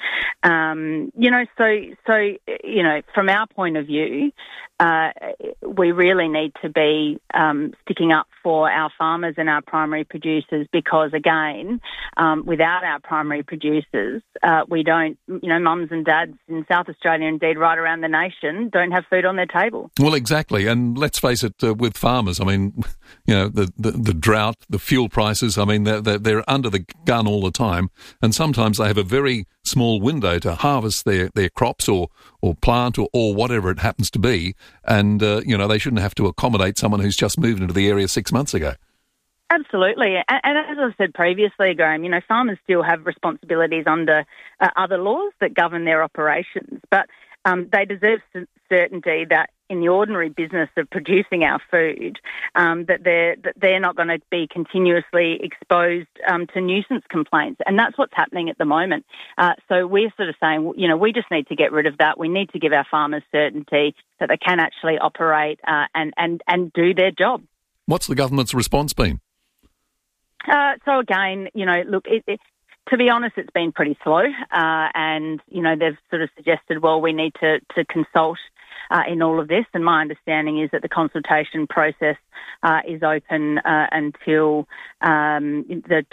From our point of view, we really need to be sticking up for our farmers and our primary producers because, again, without our primary producers, we don't, mums and dads in South Australia, indeed right around the nation, don't have food on their table. Well, exactly. And let's face it, with farmers, the drought, the fuel prices, they're under the gun all the time. And sometimes they have a very small window to harvest their crops or plant or whatever it happens to be. And, they shouldn't have to accommodate someone who's just moved into the area 6 months ago. Absolutely. And as I've said previously, Graham, farmers still have responsibilities under other laws that govern their operations. But they deserve certainty that in the ordinary business of producing our food, that they're not going to be continuously exposed to nuisance complaints. And that's what's happening at the moment. So we're sort of saying, we just need to get rid of that. We need to give our farmers certainty that they can actually operate and do their job. What's the government's response been? So again, to be honest, it's been pretty slow. And, they've sort of suggested, well, we need to consult in all of this. And my understanding is that the consultation process is open until the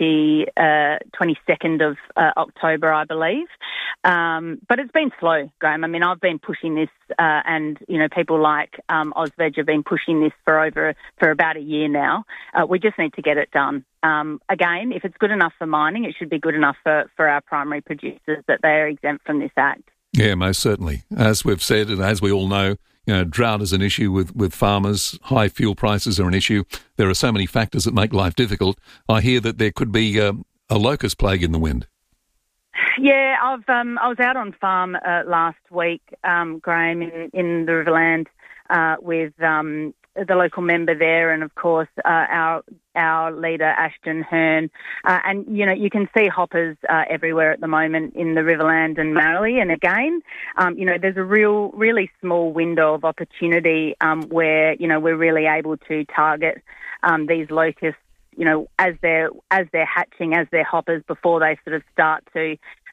22nd of October, I believe. But it's been slow, Graham. I've been pushing this and, people like Ozveg have been pushing this for about a year now. We just need to get it done. Again, if it's good enough for mining, it should be good enough for our primary producers that they are exempt from this Act. Yeah, most certainly. As we've said, and as we all know, drought is an issue with farmers. High fuel prices are an issue. There are so many factors that make life difficult. I hear that there could be a locust plague in the wind. Yeah, I was out on farm last week, Graham, in the Riverland with the local member there, and of course our leader Ashton Hearn, and you can see hoppers everywhere at the moment in the Riverland and Mallee. And again, there's a really small window of opportunity where we're really able to target these locusts. As they're hatching, as they're hoppers, before they sort of start to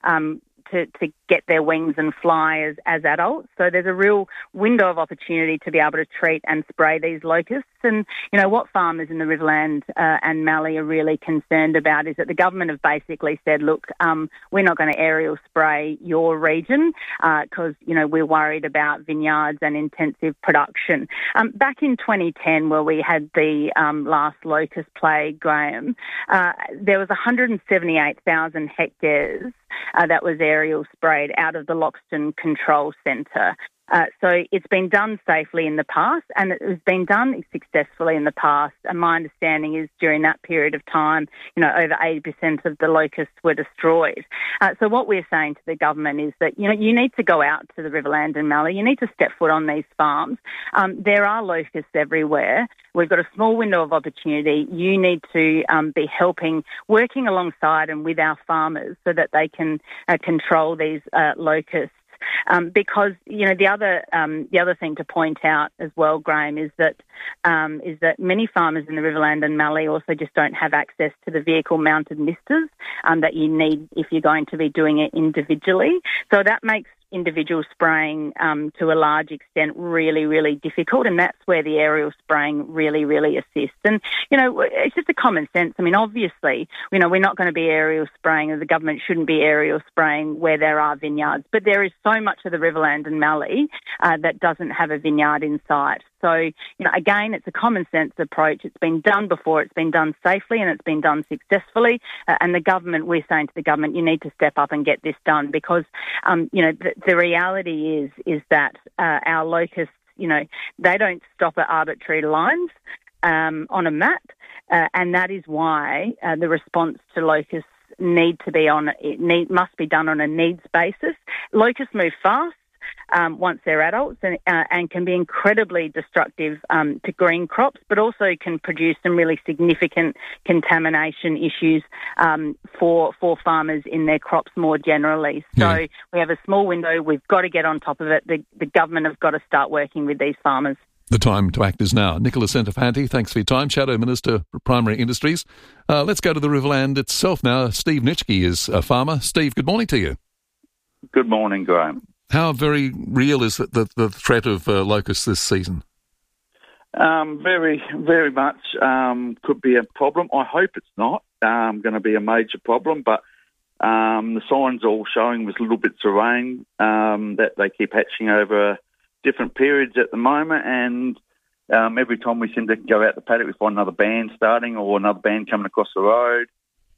get their wings and fly as adults. So there's a real window of opportunity to be able to treat and spray these locusts. And, what farmers in the Riverland and Mallee are really concerned about is that the government have basically said, look, we're not going to aerial spray your region because, we're worried about vineyards and intensive production. Back in 2010, where we had the last locust plague, Graham, there was 178,000 hectares that was aerial sprayed out of the Loxton Control Centre. So it's been done safely in the past, and it has been done successfully in the past. And my understanding is during that period of time, over 80% of the locusts were destroyed. So what we're saying to the government is that, you need to go out to the Riverland and Mallee. You need to step foot on these farms. There are locusts everywhere. We've got a small window of opportunity. You need to be working alongside and with our farmers so that they can control these locusts. Because the other thing to point out as well, Graham, is that many farmers in the Riverland and Mallee also just don't have access to the vehicle-mounted misters that you need if you're going to be doing it individually. So that makes individual spraying to a large extent really, really difficult, and that's where the aerial spraying really, really assists. And, it's just a common sense. I mean, obviously, we're not going to be aerial spraying, or the government shouldn't be aerial spraying where there are vineyards, but there is so much of the Riverland and Mallee that doesn't have a vineyard in sight. So, again, it's a common sense approach. It's been done before. It's been done safely and it's been done successfully. And we're saying to the government, you need to step up and get this done because, the reality is that our locusts, they don't stop at arbitrary lines on a map. And that is why the response to locusts must be done on a needs basis. Locusts move fast. Once they're adults and can be incredibly destructive to green crops, but also can produce some really significant contamination issues for farmers in their crops more generally. So we have a small window. We've got to get on top of it. The government have got to start working with these farmers. The time to act is now. Nicola Centofanti, thanks for your time. Shadow Minister for Primary Industries. Let's go to the Riverland itself now. Steve Nitschke is a farmer. Steve, good morning to you. Good morning, Graham. How very real is the threat of locusts this season? Very, very much could be a problem. I hope it's not going to be a major problem, but the signs all showing with little bits of rain that they keep hatching over different periods at the moment, and every time we seem to go out the paddock, we find another band starting or another band coming across the road.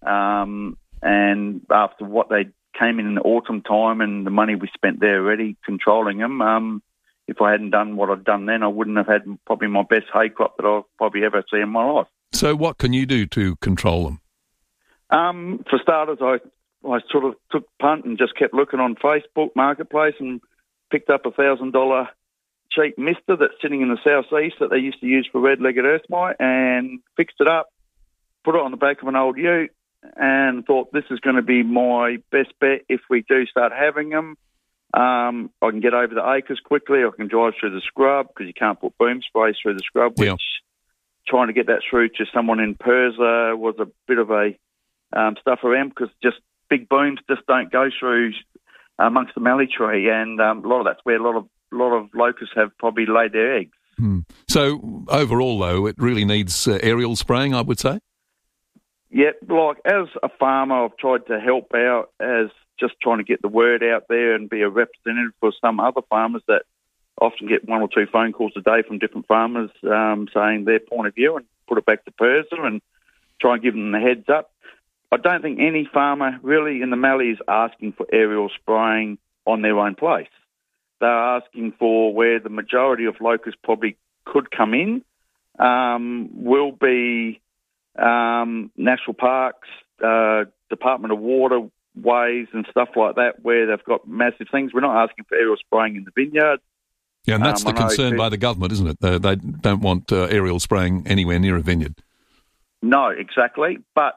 And after what they came in the autumn time and the money we spent there already controlling them, if I hadn't done what I'd done then, I wouldn't have had probably my best hay crop that I'll probably ever see in my life. So what can you do to control them? For starters, I sort of took punt and just kept looking on Facebook Marketplace and picked up $1,000 cheap mister that's sitting in the southeast that they used to use for red-legged earth mite and fixed it up, put it on the back of an old ute, and thought this is going to be my best bet if we do start having them. I can get over the acres quickly. I can drive through the scrub because you can't put boom sprays through the scrub, which trying to get that through to someone in Persa was a bit of a stuff around because just big booms just don't go through amongst the mallee tree, and that's where a lot of locusts have probably laid their eggs. So overall, though, it really needs aerial spraying, I would say? Yeah, like as a farmer, I've tried to help out as just trying to get the word out there and be a representative for some other farmers that often get one or two phone calls a day from different farmers saying their point of view and put it back to Persa and try and give them the heads up. I don't think any farmer really in the mallee is asking for aerial spraying on their own place. They're asking for where the majority of locusts probably could come in will be national parks, Department of Waterways and stuff like that, where they've got massive things. We're not asking for aerial spraying in the vineyard. Yeah, and that's the concern by the government, isn't it? They don't want aerial spraying anywhere near a vineyard. No, exactly. But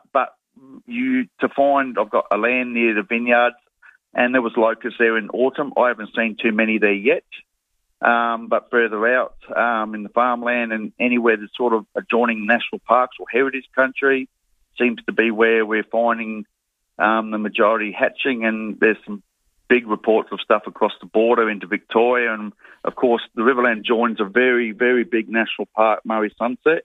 I've got a land near the vineyards, and there was locusts there in autumn. I haven't seen too many there yet. But further out in the farmland and anywhere that's sort of adjoining national parks or heritage country seems to be where we're finding the majority hatching, and there's some big reports of stuff across the border into Victoria. And, of course, the Riverland joins a very, very big national park, Murray Sunset.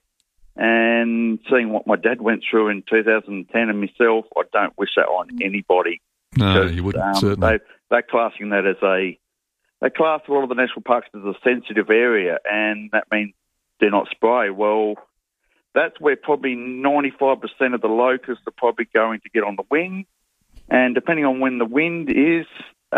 And seeing what my dad went through in 2010 and myself, I don't wish that on anybody. No, you wouldn't, certainly. They're classing that as they class a lot of the national parks as a sensitive area, and that means they're not spray. Well, that's where probably 95% of the locusts are probably going to get on the wing. And depending on when the wind is,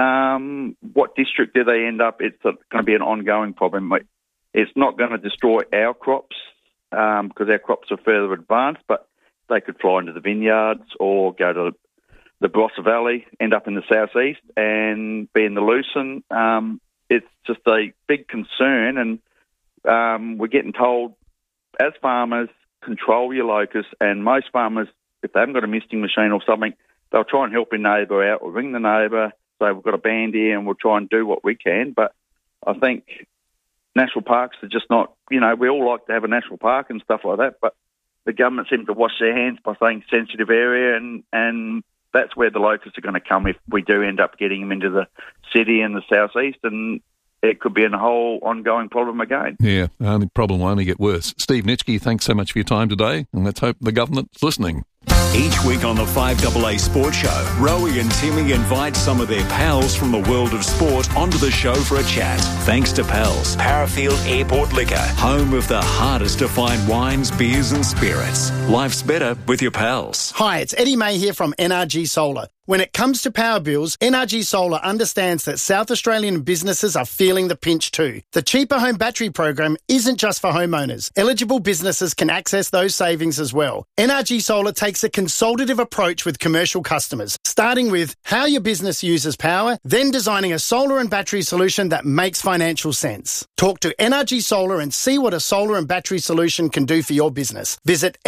what district do they end up, it's going to be an ongoing problem. It's not going to destroy our crops because our crops are further advanced, but they could fly into the vineyards or go to the Barossa Valley, end up in the southeast and be in the lucerne. It's just a big concern, and we're getting told as farmers, control your locusts, and most farmers, if they haven't got a misting machine or something, they'll try and help a neighbour out or ring the neighbour, say we've got a band here and we'll try and do what we can. But I think national parks are just not, we all like to have a national park and stuff like that, but the government seems to wash their hands by saying sensitive area, and that's where the locusts are going to come if we do end up getting them into the city and the southeast, and it could be a whole ongoing problem again. Yeah, the problem will only get worse. Steve Nitschke, thanks so much for your time today, and let's hope the government's listening. Each week on the 5AA Sports Show, Rowie and Timmy invite some of their pals from the world of sport onto the show for a chat. Thanks to Pals, Parafield Airport Liquor, home of the hardest to find wines, beers and spirits. Life's better with your pals. Hi, it's Eddie May here from NRG Solar. When it comes to power bills, NRG Solar understands that South Australian businesses are feeling the pinch too. The Cheaper Home Battery program isn't just for homeowners. Eligible businesses can access those savings as well. NRG Solar takes a consultative approach with commercial customers, starting with how your business uses power, then designing a solar and battery solution that makes financial sense. Talk to NRG Solar and see what a solar and battery solution can do for your business. Visit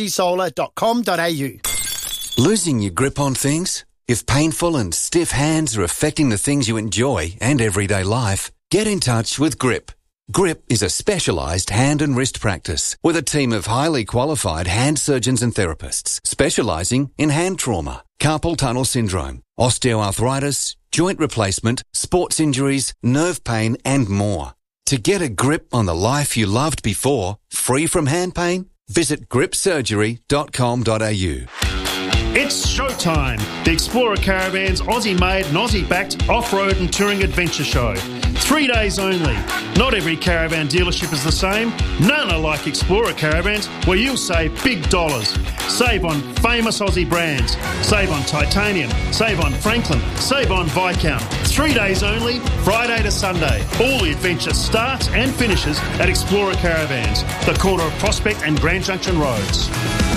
nrgsolar.com.au. Losing your grip on things? If painful and stiff hands are affecting the things you enjoy and everyday life, get in touch with GRIP. GRIP is a specialised hand and wrist practice with a team of highly qualified hand surgeons and therapists specialising in hand trauma, carpal tunnel syndrome, osteoarthritis, joint replacement, sports injuries, nerve pain and more. To get a grip on the life you loved before, free from hand pain, visit gripsurgery.com.au. It's showtime! The Explorer Caravan's Aussie-made and Aussie-backed off-road and touring adventure show. 3 days only. Not every caravan dealership is the same. None are like Explorer Caravans, where you'll save big dollars. Save on famous Aussie brands. Save on Titanium. Save on Franklin. Save on Viscount. 3 days only, Friday to Sunday. All the adventure starts and finishes at Explorer Caravans, the corner of Prospect and Grand Junction Roads.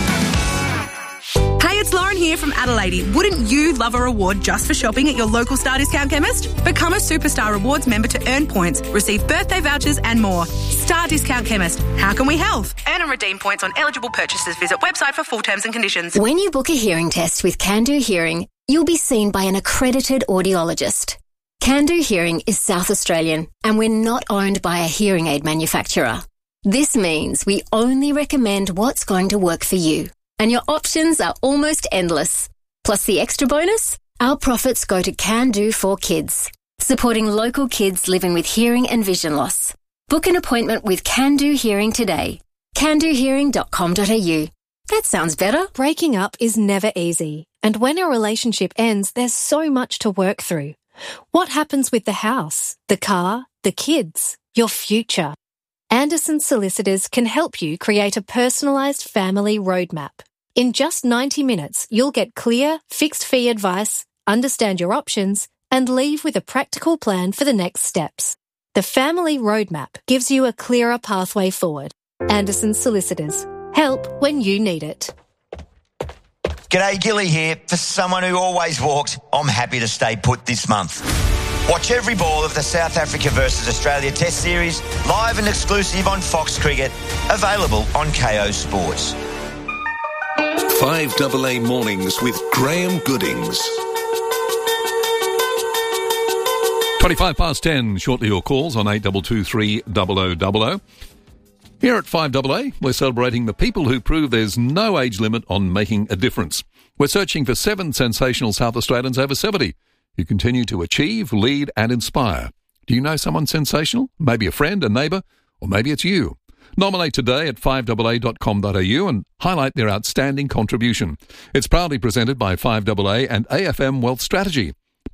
Hey, it's Lauren here from Adelaide. Wouldn't you love a reward just for shopping at your local Star Discount chemist? Become a Superstar Rewards member to earn points, receive birthday vouchers and more. Star Discount Chemist. How can we help? Earn and redeem points on eligible purchases. Visit website for full terms and conditions. When you book a hearing test with Can-Do Hearing, you'll be seen by an accredited audiologist. Can-Do Hearing is South Australian, and we're not owned by a hearing aid manufacturer. This means we only recommend what's going to work for you. And your options are almost endless. Plus the extra bonus, our profits go to Can-Do for Kids, supporting local kids living with hearing and vision loss. Book an appointment with Can-Do Hearing today. candohearing.com.au. That sounds better. Breaking up is never easy. And when a relationship ends, there's so much to work through. What happens with the house, the car, the kids, your future? Anderson Solicitors can help you create a personalised family roadmap. In just 90 minutes, you'll get clear, fixed-fee advice, understand your options, and leave with a practical plan for the next steps. The Family Roadmap gives you a clearer pathway forward. Anderson Solicitors. Help when you need it. G'day, Gilly here. For someone who always walked, I'm happy to stay put this month. Watch every ball of the South Africa versus Australia Test Series live and exclusive on Fox Cricket, available on KO Sports. 5AA Mornings with Graham Goodings. 25 past 10, shortly your calls on 8223 0000. Here at 5AA, we're celebrating the people who prove there's no age limit on making a difference. We're searching for 7 sensational South Australians over 70 who continue to achieve, lead and inspire. Do you know someone sensational? Maybe a friend, a neighbour, or maybe it's you. Nominate today at 5AA.com.au and highlight their outstanding contribution. It's proudly presented by 5AA and AFM Wealth Strategy.